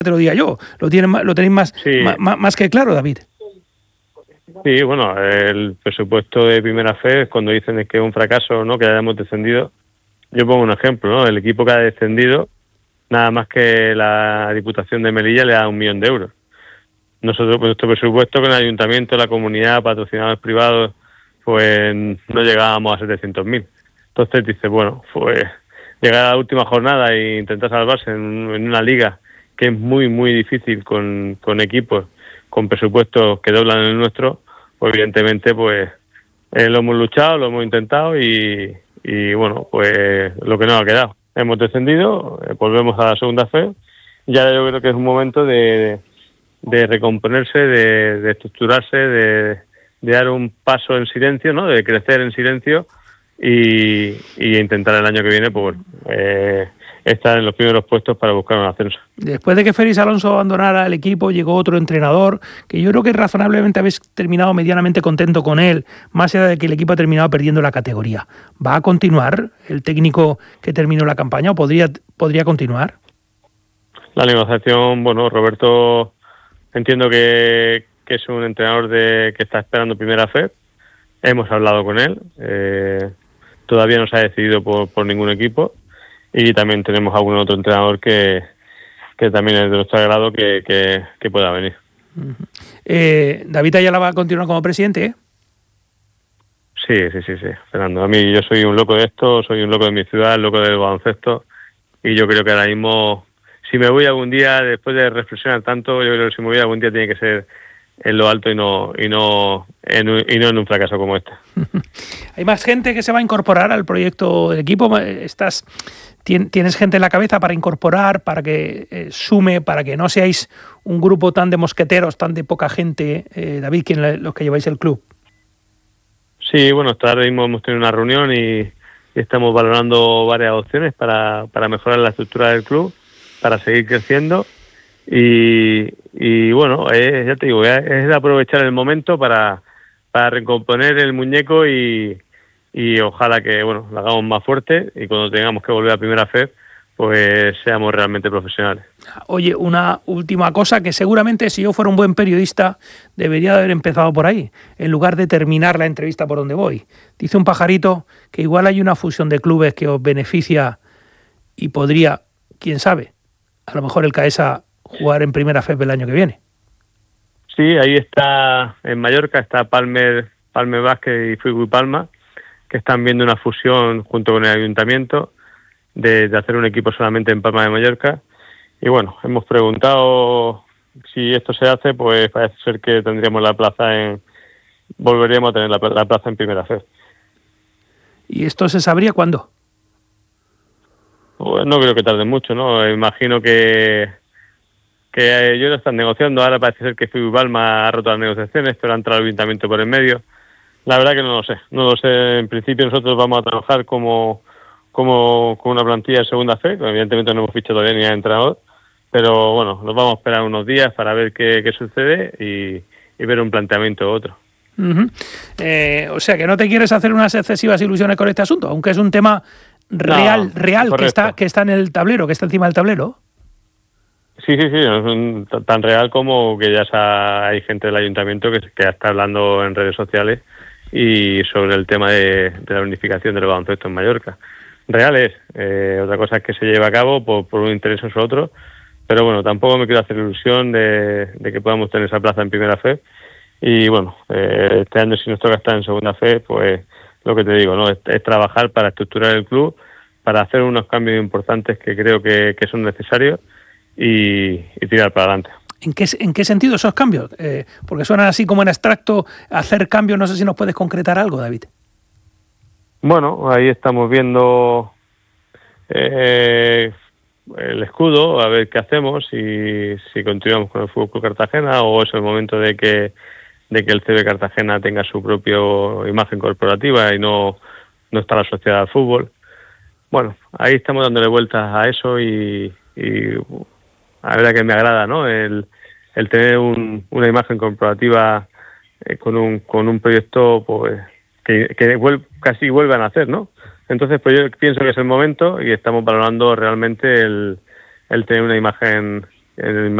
te lo diga yo. Lo tenéis más que claro, David. Sí, bueno, el presupuesto de Primera Fe, cuando dicen que es un fracaso, ¿no?, que hayamos descendido, yo pongo un ejemplo, ¿no? El equipo que ha descendido, nada más que la Diputación de Melilla le da 1 millón de euros. Nosotros, pues, nuestro presupuesto con el ayuntamiento, la comunidad, patrocinadores privados, pues no llegábamos a 700.000. Entonces dice, bueno, pues llegar a la última jornada e intentar salvarse en una liga que es muy, muy difícil con equipos, con presupuestos que doblan el nuestro, pues evidentemente pues lo hemos luchado, lo hemos intentado y bueno, pues lo que nos ha quedado. Hemos descendido, volvemos a la segunda fe, ya yo creo que es un momento de recomponerse, de estructurarse, de dar un paso en silencio, ¿no?, de crecer en silencio y intentar el año que viene pues estar en los primeros puestos para buscar un ascenso. Después de que Félix Alonso abandonara el equipo, llegó otro entrenador, que yo creo que razonablemente habéis terminado medianamente contento con él, más allá de que el equipo ha terminado perdiendo la categoría. ¿Va a continuar el técnico que terminó la campaña o podría continuar? La negociación, bueno, Roberto entiendo que es un entrenador que está esperando Primera Fe. Hemos hablado con él, todavía no se ha decidido por ningún equipo. Y también tenemos algún otro entrenador que también es de nuestro agrado que pueda venir. ¿David Ayala va a continuar como presidente, eh? Sí, Fernando. A mí, yo soy un loco de esto, soy un loco de mi ciudad, loco del baloncesto, y yo creo que ahora mismo, si me voy algún día, después de reflexionar tanto, yo creo que si me voy algún día tiene que ser en lo alto y no en un fracaso como este. ¿Hay más gente que se va a incorporar al proyecto del equipo? ¿Tienes gente en la cabeza para incorporar, para que sume, para que no seáis un grupo tan de mosqueteros, tan de poca gente, David, los que lleváis el club? Sí, bueno, ahora mismo hemos tenido una reunión y estamos valorando varias opciones para mejorar la estructura del club, para seguir creciendo y bueno, ya te digo, es aprovechar el momento para recomponer el muñeco y ojalá que, bueno, lo hagamos más fuerte y cuando tengamos que volver a Primera Fe, pues seamos realmente profesionales. Oye, una última cosa que seguramente si yo fuera un buen periodista debería de haber empezado por ahí, en lugar de terminar la entrevista por donde voy. Dice un pajarito que igual hay una fusión de clubes que os beneficia y podría, quién sabe, a lo mejor el Caesa jugar en Primera Fe el año que viene. Sí, ahí está, en Mallorca está Palmer Vázquez y Fútbol Palma, que están viendo una fusión junto con el ayuntamiento de hacer un equipo solamente en Palma de Mallorca. Y bueno, hemos preguntado si esto se hace, pues parece ser que tendríamos la plaza volveríamos a tener la plaza en Primera Fe. ¿Y esto se sabría cuándo? Pues no creo que tarde mucho, ¿no? Imagino que ellos lo están negociando. Ahora parece ser que Fútbol Palma ha roto las negociaciones, pero ha entrado el ayuntamiento por el medio. La verdad que no lo sé. En principio nosotros vamos a trabajar como con una plantilla de segunda fe, que evidentemente no hemos fichado todavía ni a entrenador, pero bueno, nos vamos a esperar unos días para ver qué sucede y ver un planteamiento u otro. Uh-huh. O sea que no te quieres hacer unas excesivas ilusiones con este asunto, aunque es un tema real que está en el tablero, que está encima del tablero. Sí, es tan real como que ya hay gente del ayuntamiento que está hablando en redes sociales y sobre el tema de la unificación del baloncesto en Mallorca. Real es, otra cosa es que se lleve a cabo por un interés o otro, pero bueno, tampoco me quiero hacer ilusión de que podamos tener esa plaza en Primera Fe y bueno, este año si nos toca estar en Segunda Fe, pues lo que te digo, ¿no? Es trabajar para estructurar el club, para hacer unos cambios importantes que creo que son necesarios y tirar para adelante. ¿En qué sentido esos cambios? Porque suenan así como en abstracto, hacer cambios, no sé si nos puedes concretar algo, David. Bueno, ahí estamos viendo el escudo, a ver qué hacemos, si continuamos con el Fútbol Club Cartagena o es el momento de que el CB Cartagena tenga su propia imagen corporativa y no está asociada al fútbol. Bueno, ahí estamos dándole vueltas a eso y la verdad que me agrada, ¿no? El tener una imagen corporativa con un proyecto pues que casi vuelvan a hacer, ¿no? Entonces, pues yo pienso que es el momento y estamos valorando realmente el tener una imagen el